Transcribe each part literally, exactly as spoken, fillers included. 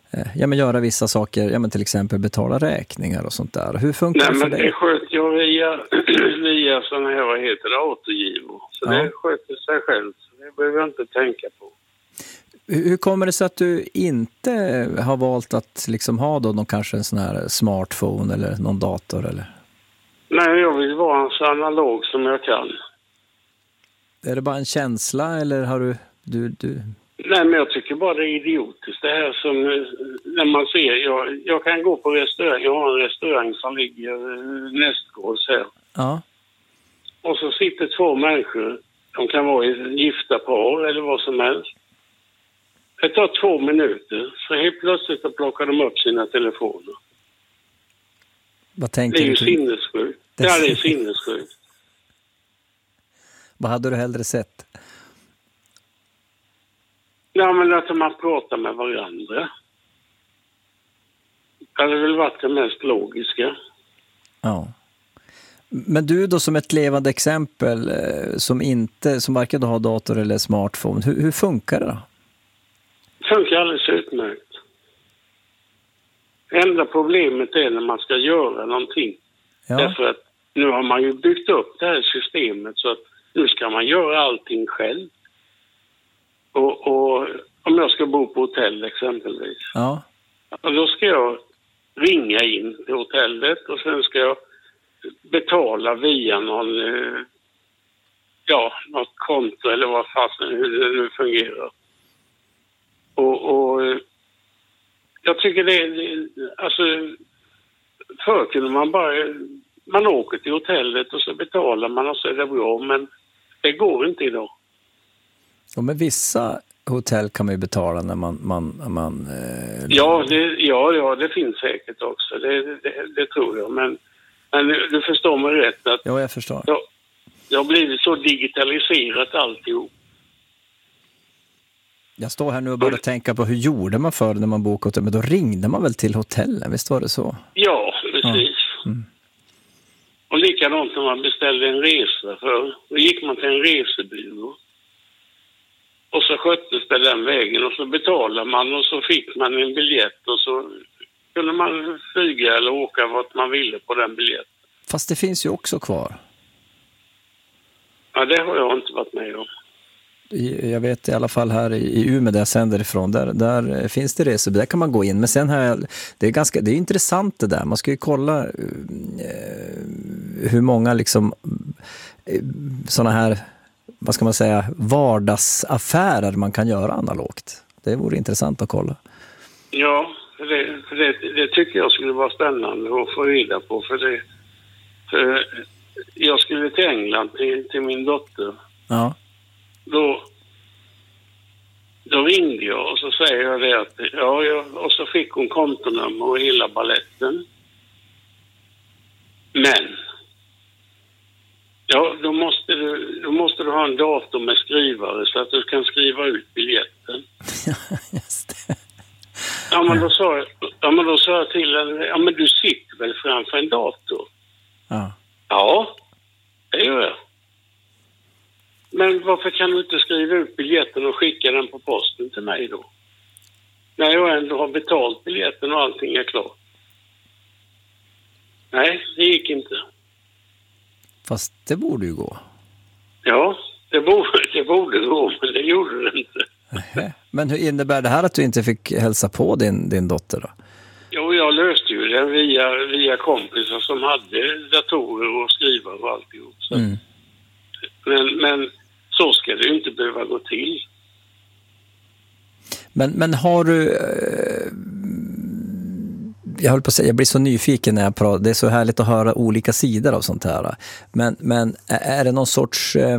ja, men göra vissa saker, ja, men till exempel betala räkningar och sånt där. Hur funkar Nej, det för men dig? det sköter jag via, via sådana här, vad heter det, autogivor. Så Ja. det sköter sig själv, så det behöver jag inte tänka på. Hur kommer det sig att du inte har valt att liksom ha då någon, kanske en sån här smartphone eller någon dator? Eller? Nej, jag vill vara så analog som jag kan. Är det bara en känsla eller har du... du, du... Nej, men jag tycker bara det är idiotiskt. Det här som när man ser, jag, jag kan gå på restaurang, jag har en restaurang som ligger nästgårds här. Ja. Och så sitter två människor, de kan vara i gifta par eller vad som helst. Det tar två minuter, så helt plötsligt så plockar de upp sina telefoner. Vad tänker det är ju du? sinnessjukt. Det... Ja, det är sinnessjukt. Vad hade du hellre sett? Ja, men att man pratar med varandra. Det hade väl varit det mest logiska. Ja. Men du då som ett levande exempel eh, som inte, som varken har dator eller smartphone, hur, hur funkar det då? Det funkar alldeles utmärkt. Det enda problemet är när man ska göra någonting. Ja. Därför att nu har man ju byggt upp det här systemet så att nu ska man göra allting själv. Och, och om jag ska bo på hotell exempelvis. Ja. Och då ska jag ringa in till hotellet och sen ska jag betala via någon, ja, något konto eller vad fasen, hur det nu fungerar. Och, och jag tycker det är, alltså, förr kunde man bara, man åker till hotellet och så betalar man och så är det bra, men det går inte idag. Och med vissa hotell kan man ju betala när man... man, man eh... ja, det, ja, ja, det finns säkert också, det, det, det tror jag, men, men du förstår mig rätt att... Ja, jag förstår. Jag, jag har blivit så digitaliserat alltihop. Jag står här nu och börjar tänka på hur gjorde man för när man bokade hotell, men då ringde man väl till hotellen, visst var det så? Ja, precis. Ja. Mm. Och likadant när man beställde en resa för, då gick man till en resebyrå. Och så sköttes det den vägen och så betalade man och så fick man en biljett och så kunde man flyga eller åka vart man ville på den biljetten. Fast det finns ju också kvar. Ja, det har jag inte varit med om. Jag vet i alla fall här i Umeå där jag sänder ifrån, där, där finns det resor, där kan man gå in. Men sen här, det är ganska, det är intressant det där. Man ska ju kolla eh, hur många liksom eh, såna här, vad ska man säga, vardagsaffärer man kan göra analogt. Det vore intressant att kolla. Ja, för det, för det, det tycker jag skulle vara spännande att få reda på. För det, för jag skulle till England till, till min dotter. Ja. Då, då ringde jag och så säger jag det att, ja, jag, och så fick hon kontonummer och hela balletten. Men, ja, då måste du, då måste du ha en dator med skrivare så att du kan skriva ut biljetten. Just det. Ja, men då sa jag, ja, men då sa jag till henne, ja, men du sitter väl framför en dator? Ja. Ja, det gör jag. Men varför kan du inte skriva ut biljetten och skicka den på posten till mig då? När jag ändå har betalt biljetten och allting är klart. Nej, det gick inte. Fast det borde ju gå. Ja, det borde, det borde gå, men det gjorde det inte. Men hur innebär det här att du inte fick hälsa på din, din dotter då? Jo, jag löste ju det via, via kompisar som hade datorer och skrivare och alltihop. Så. Mm. Men, men så ska det ju inte behöva gå till. Men, men har du... Eh, jag höll på att säga, jag blir så nyfiken när jag pratar. Det är så härligt att höra olika sidor av sånt här. Men, men är det någon sorts... Eh,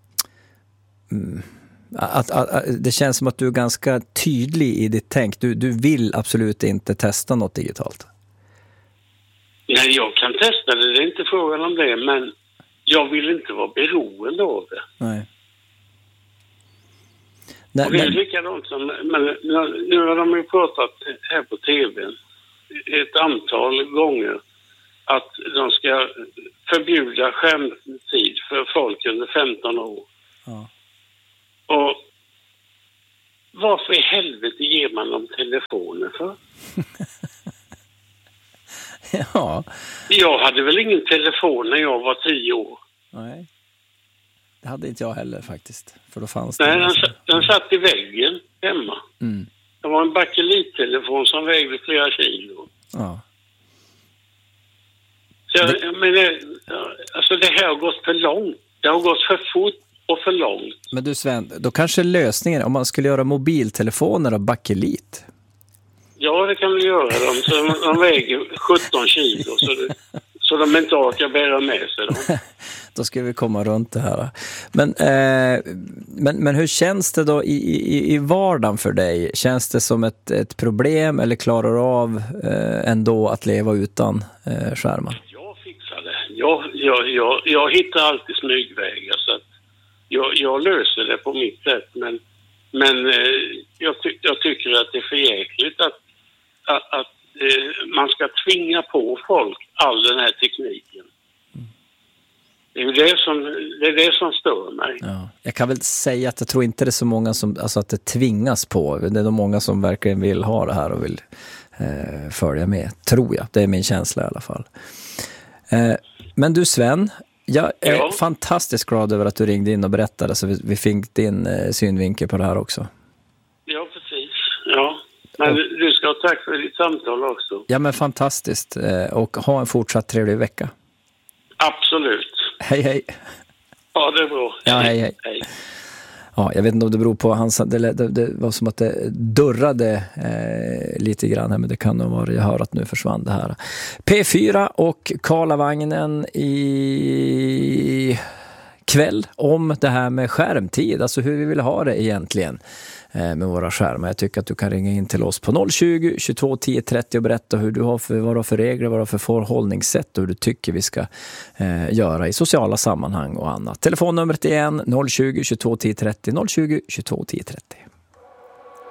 att, att, att, det känns som att du är ganska tydlig i ditt tänk. Du, du vill absolut inte testa något digitalt. Nej, jag kan testa det. Det är inte frågan om det. Men jag vill inte vara beroende av det. Nej. Nej, och det är men... likadant som, men nu har de ju pratat här på tvn ett antal gånger att de ska förbjuda skärmtid för folk under femton år. Ja. Och varför i helvete ger man dem telefoner för? Ja. Jag hade väl ingen telefon när jag var tio år. Nej. Det hade inte jag heller faktiskt. För då fanns det. Nej, den, den satt i väggen hemma. Mm. Det var en bakelittelefon som vägde flera kilo. Ja. Så jag, men det, alltså det här har gått för långt. Det har gått för fort och för långt. Men du Sven, då kanske lösningen om man skulle göra mobiltelefoner av bakelit. Ja, det kan vi göra dem. Så de, de väger sjutton kilo. Så, det, så de inte orkar bära med sig dem. Då ska vi komma runt det här. Men, eh, men, men hur känns det då i, i, i vardagen för dig? Känns det som ett, ett problem eller klarar du av eh, ändå att leva utan eh, skärmar? Jag fixar det. Jag, jag, jag, jag hittar alltid smygvägar. Så att jag, jag löser det på mitt sätt. Men, men eh, jag, ty, jag tycker att det är för jäkligt att, att, att eh, man ska tvinga på folk all den här tekniken. Det är det som, det är det som stör mig. Ja. Jag kan väl säga att jag tror inte det är så många som, alltså att det tvingas på. Det är de många som verkligen vill ha det här och vill eh, följa med, tror jag. Det är min känsla i alla fall. Eh, men du Sven, jag är ja. fantastiskt glad över att du ringde in och berättade så vi, vi fick din eh, synvinkel på det här också. Ja, precis. Ja. Men du, du ska ha tack för ditt samtal också. Ja, men fantastiskt. Eh, och ha en fortsatt trevlig vecka. Absolut. Hej, hej. Ja, det är bra. Ja, hej, hej. hej. Ja, jag vet inte om det beror på hans... Det, det, det var som att det dörrade eh, lite grann här, men det kan nog vara, jag hör att nu försvann det här. P fyra och Karlavagnen i kväll om det här med skärmtid, alltså hur vi vill ha det egentligen med våra skärmar. Jag tycker att du kan ringa in till oss på noll tjugo, tjugotvå, tio, trettio och berätta hur du har för, vad du har för regler, vad du har för förhållningssätt och hur du tycker vi ska eh, göra i sociala sammanhang och annat. Telefonnumret är noll tjugo, tjugotvå, tio, trettio, noll tjugo, tjugotvå, tio, trettio.